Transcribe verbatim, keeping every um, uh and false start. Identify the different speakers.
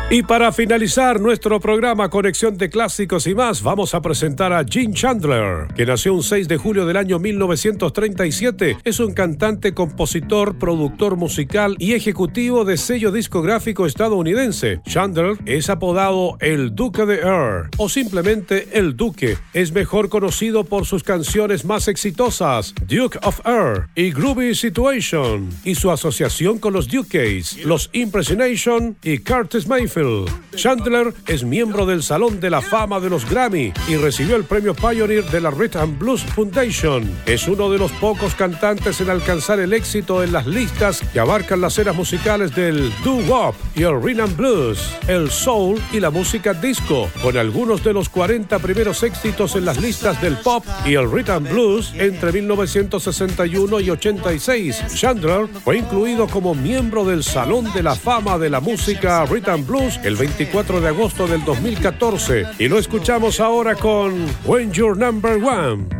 Speaker 1: Y para finalizar nuestro programa Conexión de Clásicos y más, vamos a presentar a Gene Chandler, que nació un seis de julio del año mil novecientos treinta y siete. Es un cantante, compositor, productor musical y ejecutivo de sello discográfico estadounidense. Chandler es apodado el Duque de Earl o simplemente el Duque. Es mejor conocido por sus canciones más exitosas, Duke of Earl y Groovy Situation, y su asociación con los Dukeys, los Impressionation y Curtis Mayfield. Chandler es miembro del Salón de la Fama de los Grammy y recibió el premio Pioneer de la Rhythm and Blues Foundation. Es uno de los pocos cantantes en alcanzar el éxito en las listas que abarcan las eras musicales del doo-wop y el rhythm and blues, el soul y la música disco, con algunos de los cuarenta primeros éxitos en las listas del pop y el rhythm and blues entre mil novecientos sesenta y uno y ochenta y seis. Chandler fue incluido como miembro del Salón de la Fama de la música rhythm and blues el veinticuatro de agosto del dos mil catorce, y lo escuchamos ahora con When You're Number One.